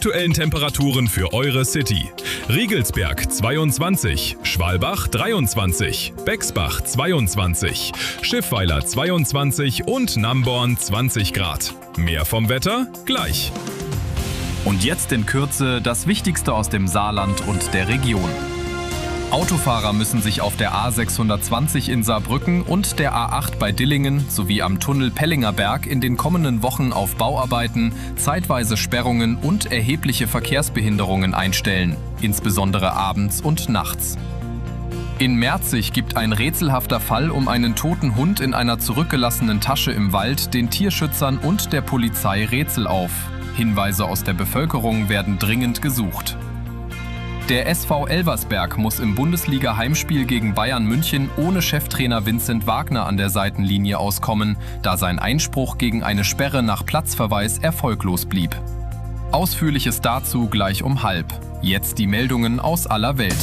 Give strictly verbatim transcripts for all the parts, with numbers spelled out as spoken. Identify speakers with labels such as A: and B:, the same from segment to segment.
A: aktuellen Temperaturen für eure City. Riegelsberg zweiundzwanzig, Schwalbach dreiundzwanzig, Bexbach zweiundzwanzig, Schiffweiler zweiundzwanzig und Namborn zwanzig Grad. Mehr vom Wetter gleich.
B: Und jetzt in Kürze das Wichtigste aus dem Saarland und der Region. Autofahrer müssen sich auf der A sechshundertzwanzig in Saarbrücken und der A acht bei Dillingen sowie am Tunnel Pellinger Berg in den kommenden Wochen auf Bauarbeiten, zeitweise Sperrungen und erhebliche Verkehrsbehinderungen einstellen, insbesondere abends und nachts. In Merzig gibt ein rätselhafter Fall um einen toten Hund in einer zurückgelassenen Tasche im Wald den Tierschützern und der Polizei Rätsel auf. Hinweise aus der Bevölkerung werden dringend gesucht. Der S V Elversberg muss im Bundesliga-Heimspiel gegen Bayern München ohne Cheftrainer Vincent Wagner an der Seitenlinie auskommen, da sein Einspruch gegen eine Sperre nach Platzverweis erfolglos blieb. Ausführliches dazu gleich um halb. Jetzt die Meldungen aus aller Welt.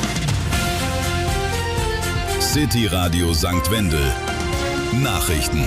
C: City Radio Sankt Wendel. Nachrichten.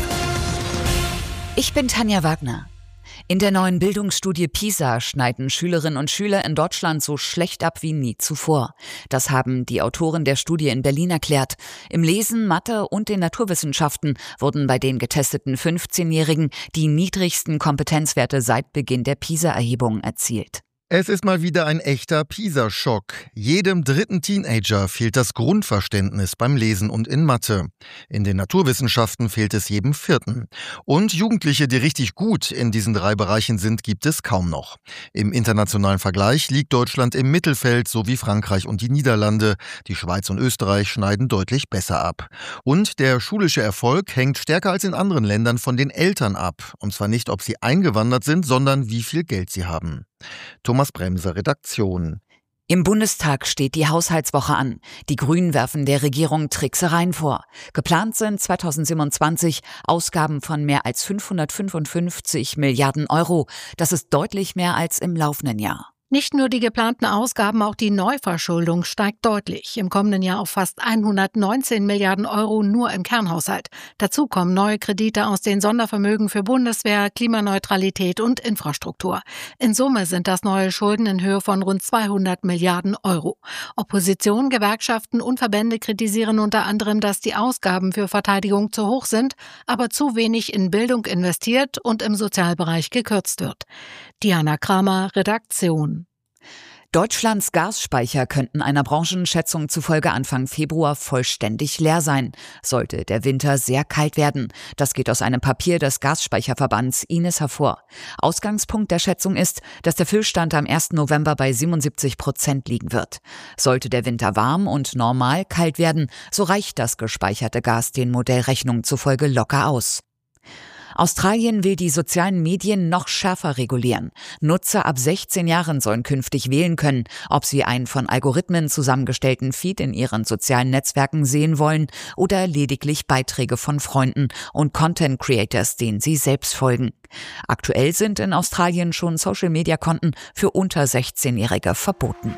D: Ich bin Tanja Wagner. In der neuen Bildungsstudie PISA schneiden Schülerinnen und Schüler in Deutschland so schlecht ab wie nie zuvor. Das haben die Autoren der Studie in Berlin erklärt. Im Lesen, Mathe und den Naturwissenschaften wurden bei den getesteten fünfzehnjährigen die niedrigsten Kompetenzwerte seit Beginn der PISA-Erhebung erzielt.
E: Es ist mal wieder ein echter PISA-Schock. Jedem dritten Teenager fehlt das Grundverständnis beim Lesen und in Mathe. In den Naturwissenschaften fehlt es jedem vierten. Und Jugendliche, die richtig gut in diesen drei Bereichen sind, gibt es kaum noch. Im internationalen Vergleich liegt Deutschland im Mittelfeld, so wie Frankreich und die Niederlande. Die Schweiz und Österreich schneiden deutlich besser ab. Und der schulische Erfolg hängt stärker als in anderen Ländern von den Eltern ab. Und zwar nicht, ob sie eingewandert sind, sondern wie viel Geld sie haben. Thomas Bremser, Redaktion.
D: Im Bundestag steht die Haushaltswoche an. Die Grünen werfen der Regierung Tricksereien vor. Geplant sind zweitausendsiebenundzwanzig Ausgaben von mehr als fünfhundertfünfundfünfzig Milliarden Euro. Das ist deutlich mehr als im laufenden Jahr.
F: Nicht nur die geplanten Ausgaben, auch die Neuverschuldung steigt deutlich. Im kommenden Jahr auf fast hundertneunzehn Milliarden Euro nur im Kernhaushalt. Dazu kommen neue Kredite aus den Sondervermögen für Bundeswehr, Klimaneutralität und Infrastruktur. In Summe sind das neue Schulden in Höhe von rund zweihundert Milliarden Euro. Opposition, Gewerkschaften und Verbände kritisieren unter anderem, dass die Ausgaben für Verteidigung zu hoch sind, aber zu wenig in Bildung investiert und im Sozialbereich gekürzt wird. Diana Kramer, Redaktion.
D: Deutschlands Gasspeicher könnten einer Branchenschätzung zufolge Anfang Februar vollständig leer sein, sollte der Winter sehr kalt werden. Das geht aus einem Papier des Gasspeicherverbands I N E S hervor. Ausgangspunkt der Schätzung ist, dass der Füllstand am ersten November bei siebenundsiebzig Prozent liegen wird. Sollte der Winter warm und normal kalt werden, so reicht das gespeicherte Gas den Modellrechnungen zufolge locker aus. Australien will die sozialen Medien noch schärfer regulieren. Nutzer ab sechzehn Jahren sollen künftig wählen können, ob sie einen von Algorithmen zusammengestellten Feed in ihren sozialen Netzwerken sehen wollen oder lediglich Beiträge von Freunden und Content Creators, denen sie selbst folgen. Aktuell sind in Australien schon Social-Media-Konten für unter sechzehnjährige verboten.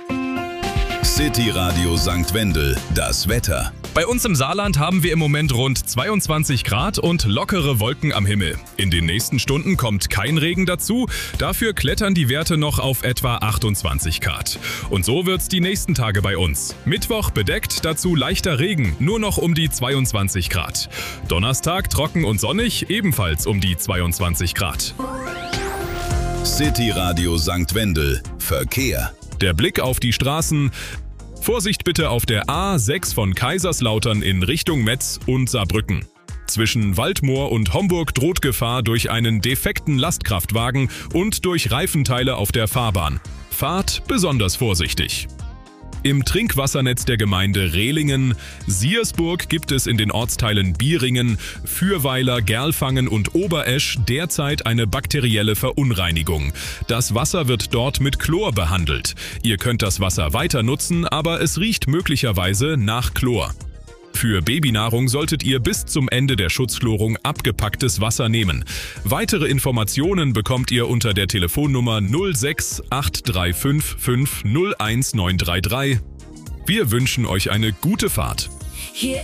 C: City Radio Sankt Wendel, das Wetter.
A: Bei uns im Saarland haben wir im Moment rund zweiundzwanzig Grad und lockere Wolken am Himmel. In den nächsten Stunden kommt kein Regen dazu, dafür klettern die Werte noch auf etwa achtundzwanzig Grad. Und so wird's die nächsten Tage bei uns. Mittwoch bedeckt, dazu leichter Regen, nur noch um die zweiundzwanzig Grad. Donnerstag trocken und sonnig, ebenfalls um die zweiundzwanzig Grad.
C: City Radio Sankt Wendel, Verkehr.
A: Der Blick auf die Straßen. Vorsicht bitte auf der A sechs von Kaiserslautern in Richtung Metz und Saarbrücken. Zwischen Waldmoor und Homburg droht Gefahr durch einen defekten Lastkraftwagen und durch Reifenteile auf der Fahrbahn. Fahrt besonders vorsichtig. Im Trinkwassernetz der Gemeinde Rehlingen, Siersburg gibt es in den Ortsteilen Bieringen, Fürweiler, Gerlfangen und Oberesch derzeit eine bakterielle Verunreinigung. Das Wasser wird dort mit Chlor behandelt. Ihr könnt das Wasser weiter nutzen, aber es riecht möglicherweise nach Chlor. Für Babynahrung solltet ihr bis zum Ende der Schutzchlorung abgepacktes Wasser nehmen. Weitere Informationen bekommt ihr unter der Telefonnummer null sechs acht drei fünf fünf null eins neun drei drei. Wir wünschen euch eine gute Fahrt.
G: Hier